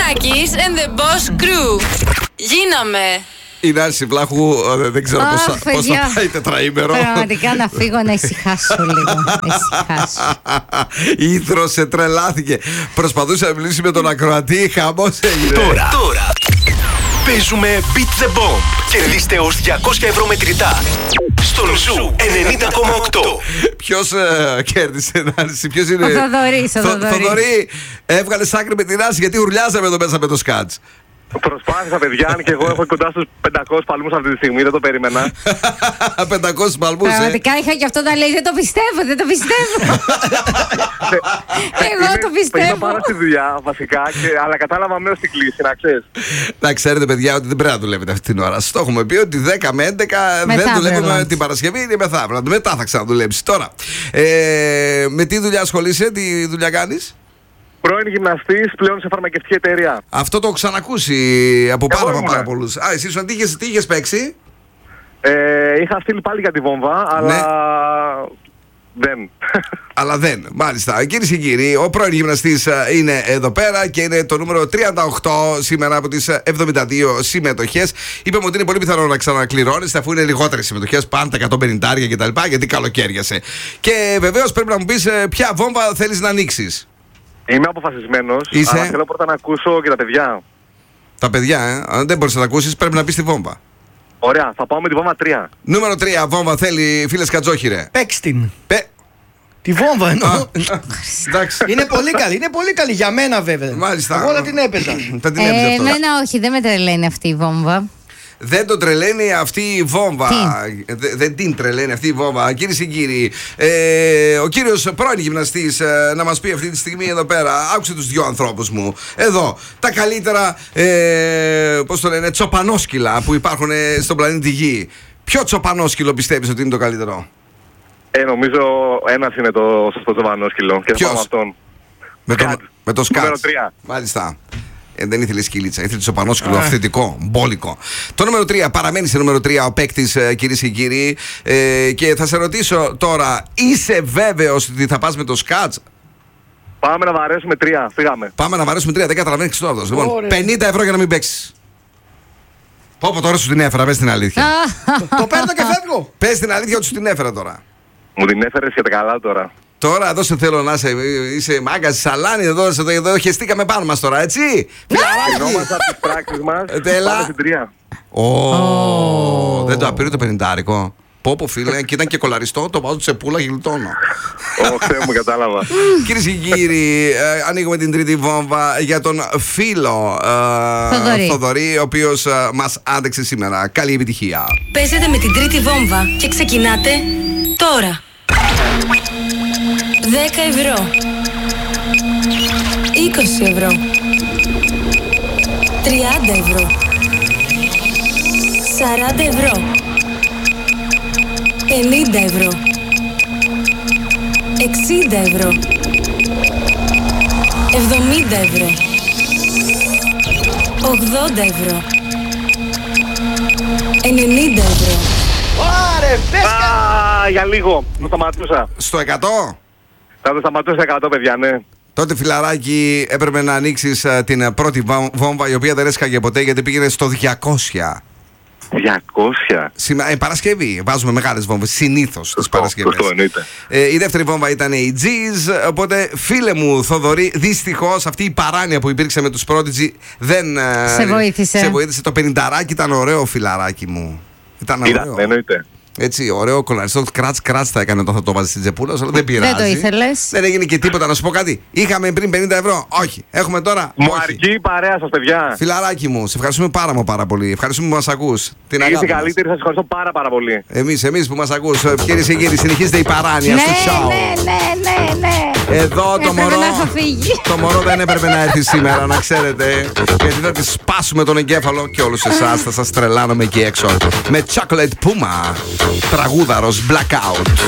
Takis and the Boss Crew. Γίναμε. Η Νάνση Βλάχου δεν ξέρω πώς θα πάει τετραήμερο. Πραγματικά να φύγω να ησυχάσω λίγο. Ήθρωσε, τρελάθηκε. Προσπαθούσε να μιλήσει με τον ακροατή. Χαμός έγινε. Τώρα παίζουμε Beat the Bomb. Κερδίστε ως 200 ευρώ μετρητά στον Ζου 90,8. Ποιος κέρδισε, Νάνση? Ποιος είναι? Ο Θοδωρής. Θοδωρή, έβγαλες άκρη με την Νάνση γιατί ουρλιάζαμε εδώ μέσα με το σκάτς. Προσπάθησα, παιδιά, αν και εγώ έχω κοντά στους 500 παλμούς αυτή τη στιγμή, δεν το περίμενα. 500 παλμούς, Πραγματικά είχα και αυτό να λέει, δεν το πιστεύω. Εγώ το πιστεύω. Πήγα πάρα στη δουλειά, βασικά, αλλά κατάλαβα μέρος στην κλίση, να ξέρεις. Να ξέρετε, παιδιά, ότι δεν πρέπει να δουλεύετε αυτή την ώρα. Σας το έχουμε πει ότι 10 με 11 δεν δουλεύουμε την Παρασκευή, είναι μεθαύριο. Μετά θα ξαναδουλέψει. Τώρα, με τι δουλειά ασχολείσαι, τι δουλειά κάνεις? Πρώην γυμναστής, πλέον σε φαρμακευτική εταιρεία. Αυτό το έχω ξανακούσει από πάρα πολλούς. Εσύ ήσουν, τι είχες παίξει? Είχα στείλει πάλι για τη βόμβα, αλλά δεν. Αλλά δεν, μάλιστα. Κυρίες και κύριοι, ο πρώην γυμναστής είναι εδώ πέρα και είναι το νούμερο 38 σήμερα από τις 72 συμμετοχές. Είπαμε ότι είναι πολύ πιθανό να ξανακληρώνεις, αφού είναι λιγότερες συμμετοχές, πάντα 150 κτλ. Γιατί καλοκαίριασε. Και βεβαίως πρέπει να μου πεις ποια βόμβα θέλεις να ανοίξεις. Είμαι αποφασισμένος, αλλά θέλω πρώτα να ακούσω και τα παιδιά. Τα παιδιά, αν δεν μπορείς να τα ακούσεις, πρέπει να πεις τη βόμβα. Ωραία, θα πάω με τη βόμβα 3. Νούμερο 3 βόμβα θέλει, φίλε Σκατζόχυρε. Παίξ' την. Τη βόμβα εννοώ. Είναι πολύ καλή για μένα, βέβαια. Μάλιστα. Εγώ όλα την έπαιζα. Εμένα όχι, δεν με τρελαίνει αυτή η βόμβα. Δεν το τρελαίνει αυτή η βόμβα. Δεν την τρελαίνει αυτή η βόμβα. Κυρίες και κύριοι, ο κύριος πρώην γυμναστής να μας πει αυτή τη στιγμή εδώ πέρα. Άκουσε τους δυο ανθρώπους μου. Εδώ, τα καλύτερα, πώς το λένε, τσοπανόσκυλα που υπάρχουν στον πλανήτη Γη. Ποιο τσοπανόσκυλο πιστεύεις ότι είναι το καλύτερο? Νομίζω ένας είναι το σωστό τσοπανόσκυλο. Και θα πάω με αυτόν. Με το σκάτς. Νούμερο 3. Μάλιστα. Δεν ήθελε σκυλίτσα, ήθελε τσοπανόσκυλο αυθεντικό, μπόλικο. Το νούμερο 3, παραμένει σε νούμερο 3 ο παίκτης, κυρίες και κύριοι. Και θα σε ρωτήσω τώρα, είσαι βέβαιος ότι θα πας με το σκάτς? Πάμε να βαρέσουμε 3, φύγαμε. Πάμε να βαρέσουμε 3, δεν καταλαβαίνει εξόδος. Λοιπόν, 50 ευρώ για να μην παίξεις. Πω, τώρα σου την έφερα, πες την αλήθεια. Το παίρνω και φεύγω. Πες την αλήθεια ότι σου την έφερα τώρα. Μου την έφερες και τα καλά τώρα. Τώρα εδώ σε θέλω να είσαι μάγκας, σαλάνι, εδώ χεστήκαμε πάνω μας τώρα, έτσι. Γινόμαστε από τις πράξεις μας, πάμε στην 3. Δεν το απήρε το 50άρικο. Πω φίλε, και ήταν και κολαριστό, το βάζω σε πουλα και γλιτώνω. Θεέ μου, κατάλαβα. Κυρίες και κύριοι, ανοίγουμε την τρίτη βόμβα για τον φίλο Θοδωρή, ο οποίος μας άντεξε σήμερα. Καλή επιτυχία. Παίζετε με την τρίτη βόμβα και ξεκινάτε τώρα. 10 ευρώ, 20 ευρώ, 30 ευρώ, 40 ευρώ, 50 ευρώ, 60 ευρώ, 70 ευρώ, 80 ευρώ, 90 ευρώ. Άρε, για λίγο, το σταματούσα. Στο 100? Θα το σταματούσα 100, παιδιά, ναι. Τότε, φιλαράκι, έπρεπε να ανοίξεις την πρώτη βόμβα, η οποία δεν έσκαγε ποτέ γιατί πήγαινε στο 200. 200. Παρασκευή. Βάζουμε μεγάλες βόμβες συνήθως τις Παρασκευές. Η δεύτερη βόμβα ήταν η G's. Οπότε, φίλε μου Θοδωρή, δυστυχώς αυτή η παράνοια που υπήρξε με τους Prodigy δεν σε βοήθησε. Σε βοήθησε. Το 50 ήταν ωραίο, φιλαράκι μου. Ήταν ωραίο. Εννοείται. Έτσι, ωραίο κολαριστό. Κράτς θα έκανε όταν θα το βάζει στην τσεπούλα, αλλά δεν πειράζει. Δεν το ήθελες. Δεν έγινε και τίποτα. Να σου πω κάτι. Είχαμε πριν 50 ευρώ. Όχι. Έχουμε τώρα. Μου αρκεί η παρέα σας, παιδιά. Φιλαράκι μου, σε ευχαριστούμε πάρα πολύ. Ευχαριστούμε που μας ακούς. Την Είσαι καλύτερη, σας ευχαριστώ πάρα πολύ. Εμείς που μας ακούς. Κυρίες και κύριοι, συνεχίζεται η παράνοια στο show. Ναι. Εδώ το μωρό δεν έπρεπε να έρθει σήμερα, να ξέρετε. Γιατί θα τη σπάσουμε τον εγκέφαλο και όλους εσάς θα σας τρελάνουμε εκεί έξω. Με Chocolate Puma. Τραγούδαρος Blackout.